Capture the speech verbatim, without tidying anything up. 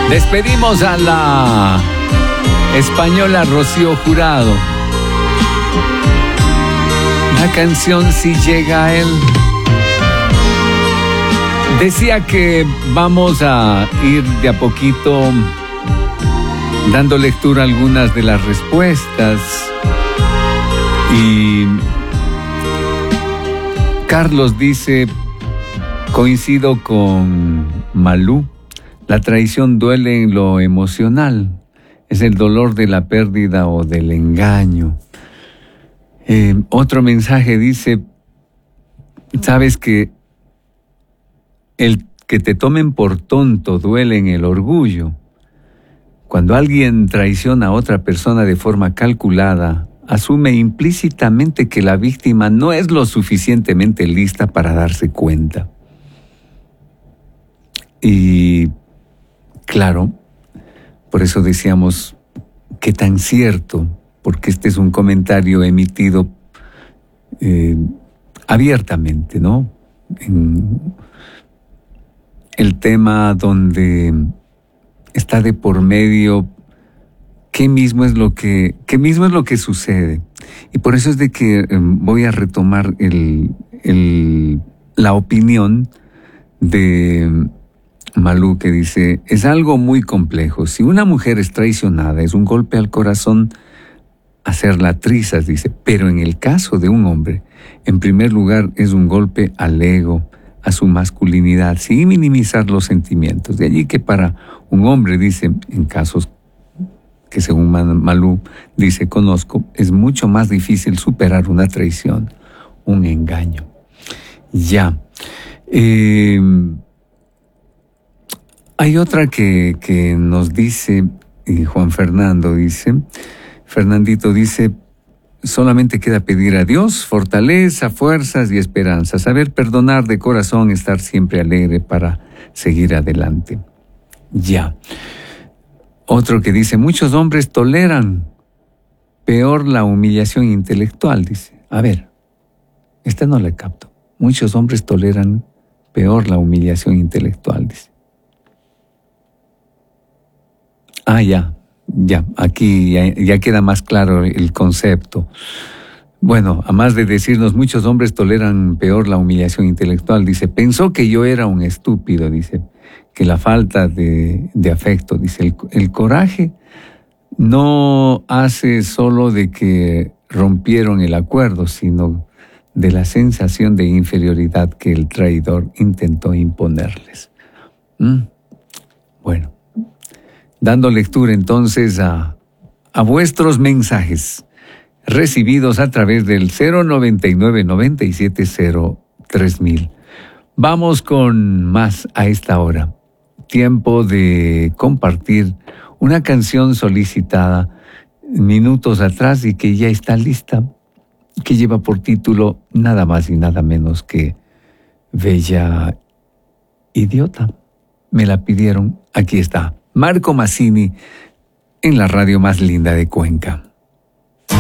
Despedimos a la española Rocío Jurado. La canción Si llega a él. Decía que vamos a ir de a poquito dando lectura a algunas de las respuestas. Y Carlos dice, coincido con Malú, la traición duele en lo emocional, es el dolor de la pérdida o del engaño. Eh, otro mensaje dice, sabes que el que te tomen por tonto duele en el orgullo. Cuando alguien traiciona a otra persona de forma calculada, asume implícitamente que la víctima no es lo suficientemente lista para darse cuenta. Y claro, por eso decíamos qué tan cierto, porque este es un comentario emitido eh, abiertamente, ¿no? En el tema donde está de por medio qué mismo es lo que, qué mismo es lo que sucede. Y por eso es de que eh, voy a retomar el, el, la opinión de Malú, que dice, es algo muy complejo. Si una mujer es traicionada, es un golpe al corazón hacerla trizas, dice, pero en el caso de un hombre, en primer lugar es un golpe al ego, a su masculinidad, sin minimizar los sentimientos. De allí que para un hombre, dice, en casos que según Malú dice, conozco, es mucho más difícil superar una traición, un engaño. Ya. Eh, hay otra que, que nos dice, y Juan Fernando dice, Fernandito dice, solamente queda pedir a Dios fortaleza, fuerzas y esperanza, saber perdonar de corazón, estar siempre alegre para seguir adelante. Ya. Otro que dice, muchos hombres toleran peor la humillación intelectual, dice. A ver, esta no la capto. Muchos hombres toleran peor la humillación intelectual, dice. Ah, ya, ya, aquí ya, ya queda más claro el concepto. Bueno, a más de decirnos, muchos hombres toleran peor la humillación intelectual, dice, pensó que yo era un estúpido, dice, que la falta de, de afecto, dice, el, el coraje no hace solo de que rompieron el acuerdo, sino de la sensación de inferioridad que el traidor intentó imponerles. ¿Mm? Bueno, dando lectura entonces a, a vuestros mensajes recibidos a través del cero noventa y nueve, noventa y siete cero, tres mil. Vamos con más a esta hora. Tiempo de compartir una canción solicitada minutos atrás y que ya está lista, que lleva por título nada más y nada menos que Bella Idiota. Me la pidieron, aquí está, Marco Mazzini en la radio más linda de Cuenca.